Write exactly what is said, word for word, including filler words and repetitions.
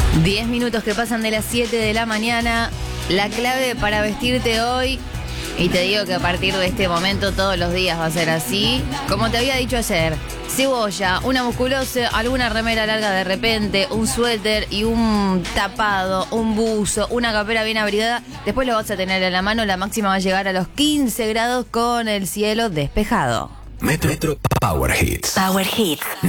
Diez minutos que pasan de las siete de la mañana. La clave para vestirte hoy, y te digo que a partir de este momento todos los días va a ser así. Como te había dicho ayer, cebolla, una musculosa, alguna remera larga de repente, un suéter y un tapado, un buzo, una campera bien abrigada. Después lo vas a tener en la mano. La máxima va a llegar a los quince grados con el cielo despejado. Metro Power Hits. Power Hits.